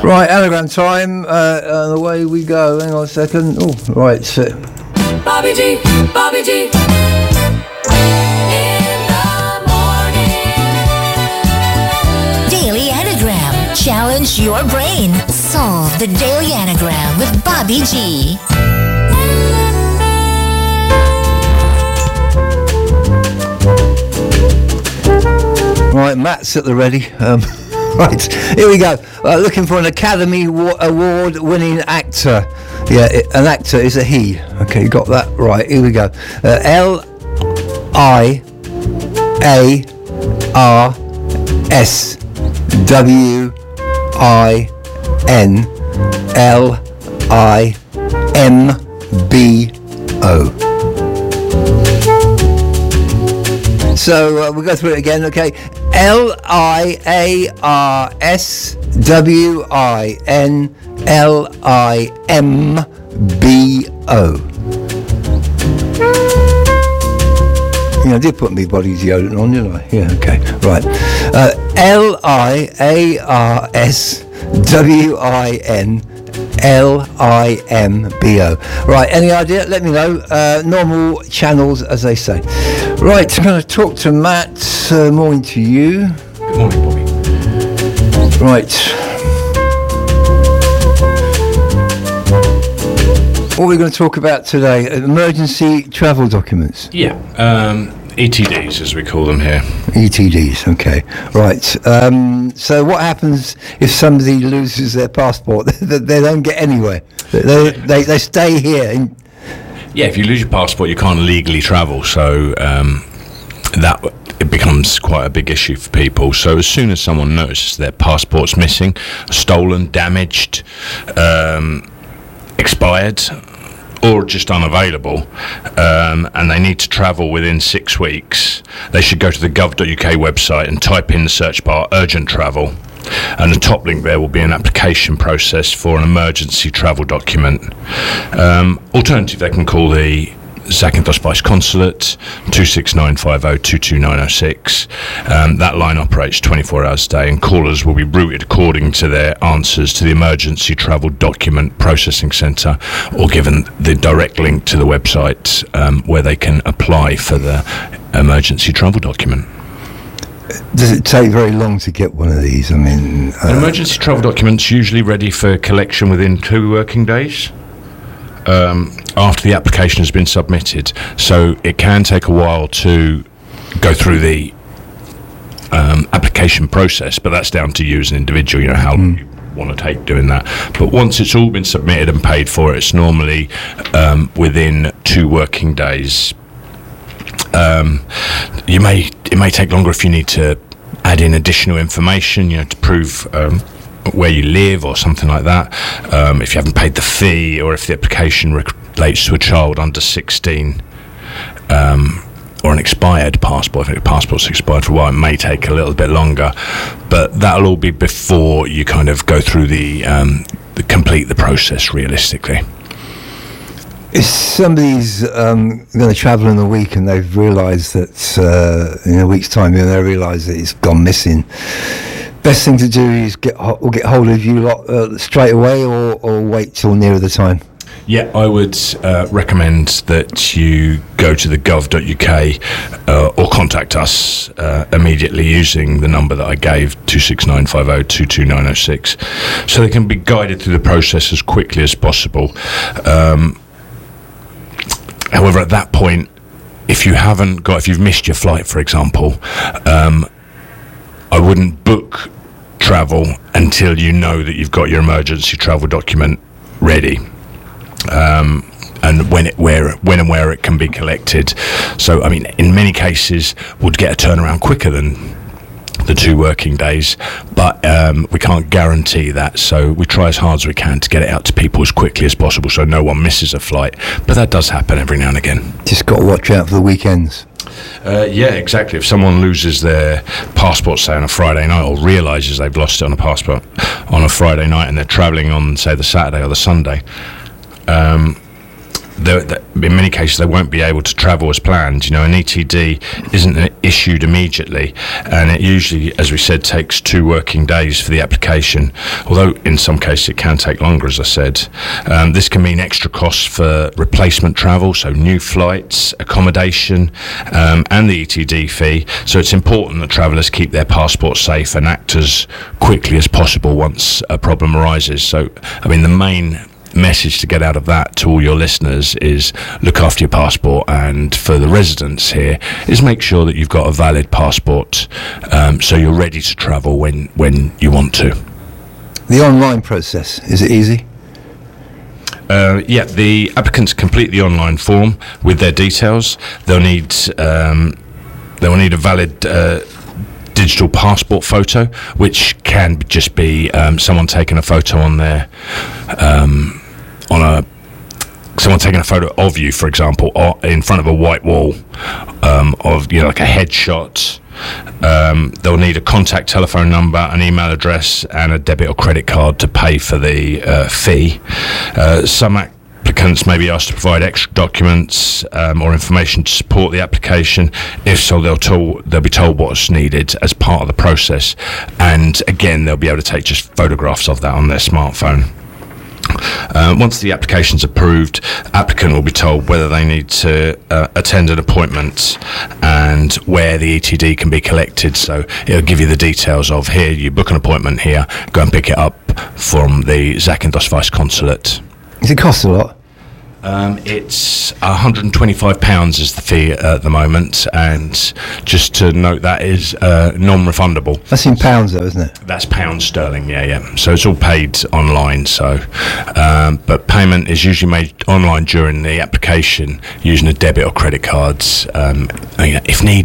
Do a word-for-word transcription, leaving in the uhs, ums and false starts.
Right, anagram time, uh, and away we go. Hang on a second. Oh, right. So. Bobby G, Bobby G. In the morning. Daily Anagram. Challenge your brain. Solve the Daily Anagram with Bobby G. Right, Matt's at the ready. Um, right, here we go. Uh, looking for an Academy Wa- Award-winning actor. Yeah, it, an actor is a he. Okay, you got that right. Here we go. Uh, L I A R S W I N L I M B O. So uh, we'll go through it again, okay? L I A R S W I N L I M B O. Yeah, I did put me body deodorant on, didn't I? Yeah, okay, right. Uh, L I A R S W I N L I M B O. Right, any idea? Let me know. Uh, normal channels, as they say. Right, I'm going to talk to Matt. Uh, morning to you. Good morning, Bobby. Right. What are we going to talk about today? Emergency travel documents. Yeah, um, E T Ds, as we call them here. E T Ds, okay. Right. Um, so what happens if somebody loses their passport? they, they don't get anywhere. They, they, they stay here. In- Yeah, if you lose your passport, you can't legally travel, so um, that it becomes quite a big issue for people. So as soon as someone notices their passport's missing, stolen, damaged, um, expired, or just unavailable, um, and they need to travel within six weeks, they should go to the gov dot U K website and type in the search bar urgent travel. And the top link there will be an application process for an emergency travel document. Um, alternative, they can call the Zakynthos Vice Consulate, two six nine five zero two two nine zero six. Um, that line operates twenty-four hours a day, and callers will be routed according to their answers to the Emergency Travel Document Processing Centre, or given the direct link to the website um, where they can apply for the emergency travel document. Does it take very long to get one of these? I mean... Uh, An emergency travel document's usually ready for collection within two working days. Um, after the application has been submitted, so it can take a while to go through the um, application process, but that's down to you as an individual, you know, how mm. you want to take doing that. But once it's all been submitted and paid for, it's normally um, within two working days. Um, you may it may take longer if you need to add in additional information, you know, to prove um, where you live or something like that, um, if you haven't paid the fee, or if the application relates to a child under sixteen, um, or an expired passport. If your passport's expired for a while, it may take a little bit longer, but that'll all be before you kind of go through the, um, the complete the process realistically. If somebody's um, going to travel in a week and they've realised that uh, in a week's time, you know, they realise that it's gone missing, best thing to do is get or get hold of you lot uh, straight away, or, or wait till nearer the time. Yeah, I would uh, recommend that you go to the gov dot U K uh, or contact us uh, immediately using the number that I gave, two six nine five zero two two nine zero six, so they can be guided through the process as quickly as possible. Um, however, at that point, if you haven't got, if you've missed your flight, for example, um, I wouldn't book travel until you know that you've got your emergency travel document ready. Um, and when it, where, when and where it can be collected. So, I mean, in many cases, would get a turnaround quicker than the two working days, but um, we can't guarantee that. So we try as hard as we can to get it out to people as quickly as possible, so no one misses a flight. But that does happen every now and again. Just got to watch out for the weekends. Uh, yeah, exactly. If someone loses their passport, say, on a Friday night, or realises they've lost it on a passport on a Friday night, and they're travelling on, say, the Saturday or the Sunday, um, they're- they're- in many cases they won't be able to travel as planned. You know, an E T D isn't issued immediately, and it usually, as we said, takes two working days for the application, although in some cases it can take longer, as I said. Um, this can mean extra costs for replacement travel, so new flights, accommodation, um, and the E T D fee. So it's important that travellers keep their passports safe and act as quickly as possible once a problem arises. So, I mean, the main message to get out of that to all your listeners is look after your passport, and for the residents here is make sure that you've got a valid passport, um, so you're ready to travel when, when you want to. The online process, is it easy? Uh, yeah, the applicants complete the online form with their details. They'll need um, they'll need a valid uh, digital passport photo, which can just be um, someone taking a photo on their um, on a someone taking a photo of you, for example, or in front of a white wall, um, of, you know, like a headshot. Um, they'll need a contact telephone number, an email address, and a debit or credit card to pay for the uh, fee. Uh, some applicants may be asked to provide extra documents um, or information to support the application. If so, they'll, told, they'll be told what's needed as part of the process, and again, they'll be able to take just photographs of that on their smartphone. Uh, once the application's approved, applicant will be told whether they need to uh, attend an appointment and where the E T D can be collected. So it'll give you the details of, here, you book an appointment here, go and pick it up from the Zakynthos Vice Consulate. Does it cost a lot? Um, it's one hundred twenty-five pounds is the fee at the moment, and just to note, that is uh, non-refundable. That's in pounds though, isn't it? That's pounds sterling, yeah, yeah. So it's all paid online. So, um, but payment is usually made online during the application using a debit or credit cards, um, if needed.